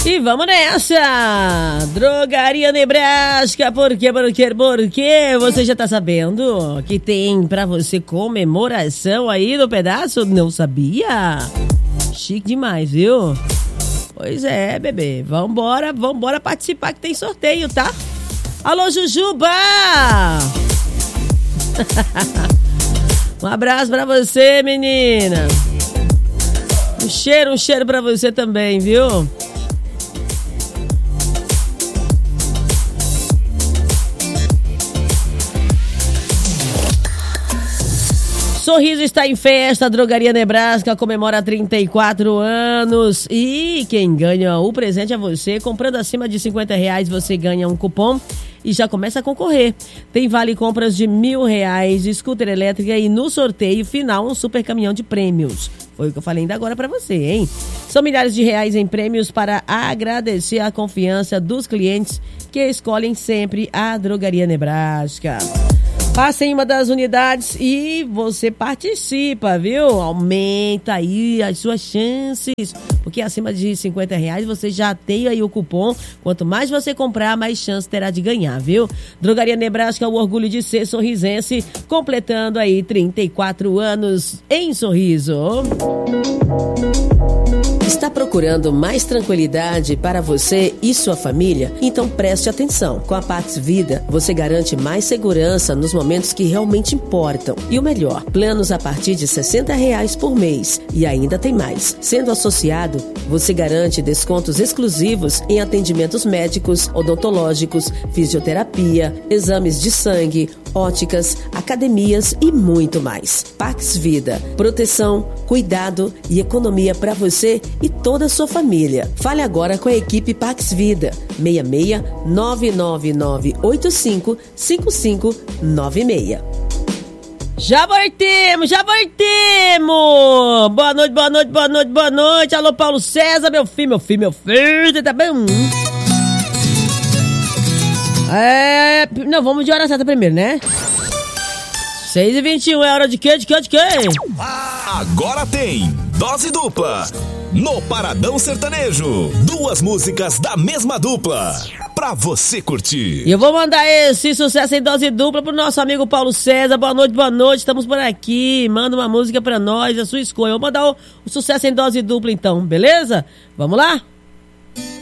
E vamos nessa! Drogaria Nebraska, porque você já tá sabendo que tem pra você comemoração aí no pedaço? Não sabia? Chique demais, viu? Pois é, bebê. Vambora participar que tem sorteio, tá? Alô, Jujuba! Um abraço pra você, menina. Um cheiro pra você também, viu? Sorriso está em festa, a Drogaria Nebraska comemora 34 anos e quem ganha o presente é você. Comprando acima de R$50, você ganha um cupom e já começa a concorrer. Tem vale compras de R$1.000, scooter elétrica e no sorteio final um super caminhão de prêmios. Foi o que eu falei ainda agora pra você, hein? São milhares de reais em prêmios para agradecer a confiança dos clientes que escolhem sempre a Drogaria Nebraska. Passe em uma das unidades e você participa, viu? Aumenta aí as suas chances, porque acima de R$50 você já tem aí o cupom. Quanto mais você comprar, mais chance terá de ganhar, viu? Drogaria Nebraska, o orgulho de ser sorrisense, completando aí 34 anos em Sorriso. Está procurando mais tranquilidade para você e sua família? Então preste atenção. Com a Pax Vida, você garante mais segurança nos momentos que realmente importam. E o melhor, planos a partir de R$60 por mês. E ainda tem mais. Sendo associado, você garante descontos exclusivos em atendimentos médicos, odontológicos, fisioterapia, exames de sangue, óticas, academias e muito mais. Pax Vida, proteção, cuidado e economia para você e toda a sua família. Fale agora com a equipe Pax Vida. 66 99985 5596. Já voltemos! Boa noite! Alô, Paulo César, meu filho, tá bom? Não, vamos de hora certa primeiro, né? 6h21, é hora de quê? Agora tem Dose Dupla no Paradão Sertanejo. 2 músicas da mesma dupla pra você curtir. E eu vou mandar esse sucesso em dose dupla pro nosso amigo Paulo César. Boa noite, estamos por aqui. Manda uma música pra nós, a sua escolha. Eu vou mandar o sucesso em dose dupla então, beleza? Vamos lá?